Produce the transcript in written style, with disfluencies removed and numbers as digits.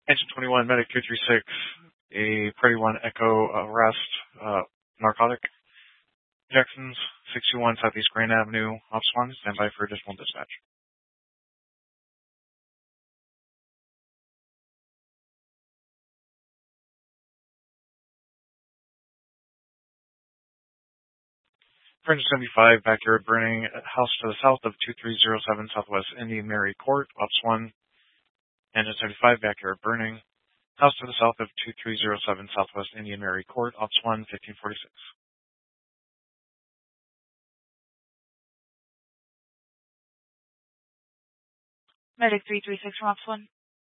Engine 21, Medic 236, a Party 1 Echo arrest, narcotic. Jackson's 61 Southeast Grand Avenue, Ops 1, stand by for additional dispatch. Fringe 75, backyard burning, house to the south of 2307 Southwest Indian Mary Court, Ops 1. Engine 75, backyard burning, house to the south of 2307 Southwest Indian Mary Court, Ops 1, 1546. Medic 336 from Ops 1.